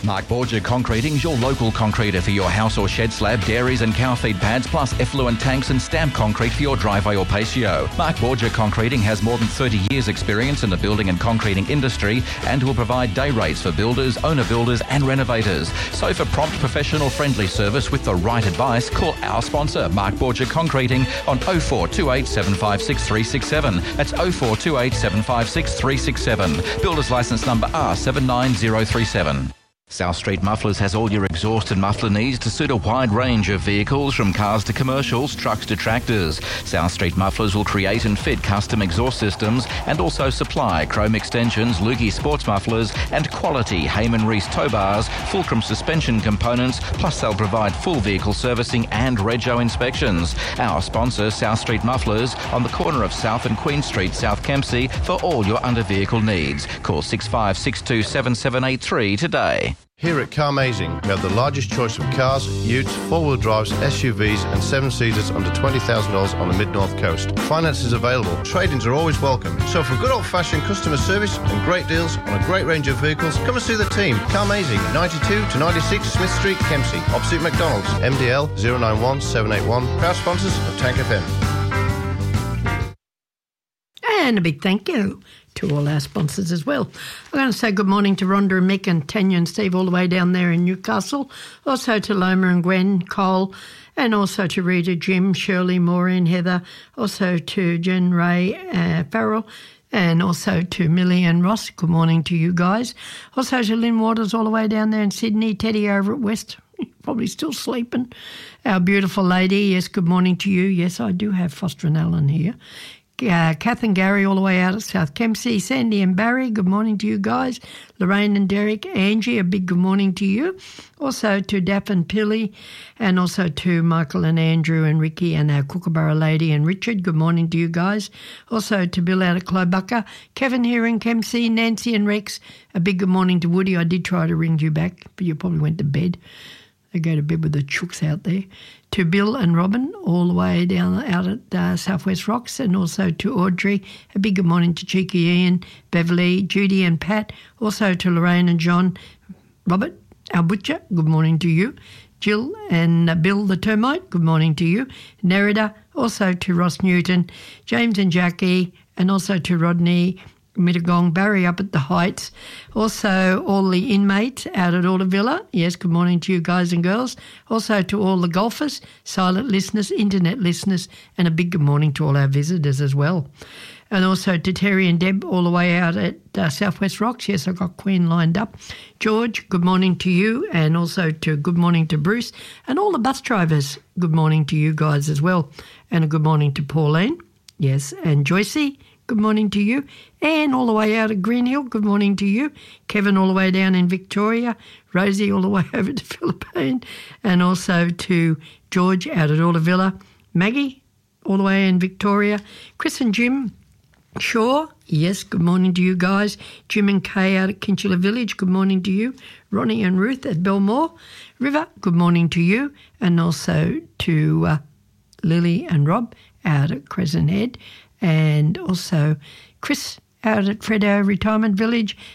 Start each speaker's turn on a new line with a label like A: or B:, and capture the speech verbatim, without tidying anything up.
A: Mark Borgia Concreting's your local concreter for your house or shed slab, dairies and cow feed pads, plus effluent tanks and stamp concrete for your driveway or patio. Mark Borgia Concreting has more than thirty years experience in the building and concreting industry and will provide day rates for builders, owner builders and renovators. So for prompt, professional, friendly service with the right advice, call our sponsor, Mark Borgia Concreting, on oh four two eight, seven five six, three six seven. That's oh four two eight, seven five six, three six seven. Builder's licence number R seven nine zero three seven. South Street Mufflers has all your exhaust and muffler needs to suit a wide range of vehicles, from cars to commercials, trucks to tractors. South Street Mufflers will create and fit custom exhaust systems and also supply chrome extensions, Lukey sports mufflers and quality Heyman Reese tow bars, Fulcrum suspension components, plus they'll provide full vehicle servicing and rego inspections. Our sponsor, South Street Mufflers, on the corner of South and Queen Street, South Kempsey, for all your under vehicle needs. Call six five six two, seven seven eight three today.
B: Here at Carmazing, we have the largest choice of cars, utes, four-wheel drives, S U Vs and seven-seaters under twenty thousand dollars on the Mid-North Coast. Finance is available. Trade-ins are always welcome. So for good old-fashioned customer service and great deals on a great range of vehicles, come and see the team. Carmazing, ninety-two to ninety-six Smith Street, Kempsey, opposite McDonald's. M D L zero nine one seven eight one. Proud sponsors of Tank F M.
C: And a big thank you to all our sponsors as well. I'm going to say good morning to Rhonda and Mick and Tanya and Steve all the way down there in Newcastle. Also to Loma and Gwen, Cole, and also to Rita, Jim, Shirley, Maureen, Heather, also to Jen Ray uh, Farrell, and also to Millie and Ross. Good morning to you guys. Also to Lynn Waters all the way down there in Sydney, Teddy over at West, probably still sleeping. Our beautiful lady, yes, good morning to you. Yes, I do have Foster and Alan here. Uh, Kath and Gary all the way out at South Kempsey, Sandy and Barry, good morning to you guys. Lorraine and Derek, Angie, a big good morning to you. Also to Daff and Pilly, and also to Michael and Andrew and Ricky and our Kookaburra lady and Richard, good morning to you guys. Also to Bill out at Clobucca, Kevin here in Kempsey, Nancy and Rex, a big good morning to Woody. I did try to ring you back, but you probably went to bed. They go to bed with the chooks out there. To Bill and Robin, all the way down out at uh, Southwest Rocks, and also to Audrey. A big good morning to Cheeky Ian, Beverly, Judy and Pat. Also to Lorraine and John. Robert, our butcher, good morning to you. Jill and uh, Bill the termite, good morning to you. Nerida, also to Ross Newton. James and Jackie, and also to Rodney Mittagong, Barry up at the Heights. Also all the inmates out at Order Villa. Yes, good morning to you guys and girls. Also to all the golfers, silent listeners, internet listeners, and a big good morning to all our visitors as well. And also to Terry and Deb all the way out at uh, Southwest Rocks. Yes, I've got Queen lined up. George, good morning to you, and also to good morning to Bruce. And all the bus drivers, good morning to you guys as well. And a good morning to Pauline. Yes, and Joycey, good morning to you. And all the way out of Green Hill, good morning to you. Kevin all the way down in Victoria. Rosie all the way over to Philippine. And also to George out at Order Villa. Maggie all the way in Victoria. Chris and Jim Shaw, yes, good morning to you guys. Jim and Kay out at Kinchilla Village, good morning to you. Ronnie and Ruth at Belmore. River, good morning to you. And also to uh, Lily and Rob out at Crescent Head. And also Chris out at Freddo Retirement Village,